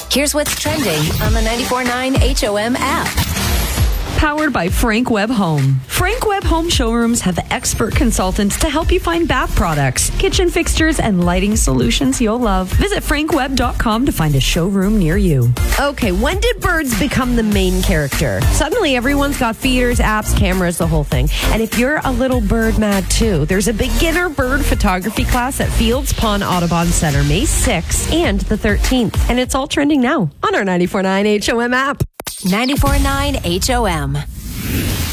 Here's what's trending on the 94.9 HOM app. Powered by Frank Webb Home. Frank Webb Home showrooms have expert consultants to help you find bath products, kitchen fixtures, and lighting solutions you'll love. Visit frankwebb.com to find a showroom near you. Okay, when did birds become the main character? Suddenly everyone's got feeders, apps, cameras, the whole thing. And if you're a little bird mad too, there's a beginner bird photography class at Fields Pond Audubon Center May 6th and the 13th. And it's all trending now on our 94.9 HOM app. 94.9 HOM.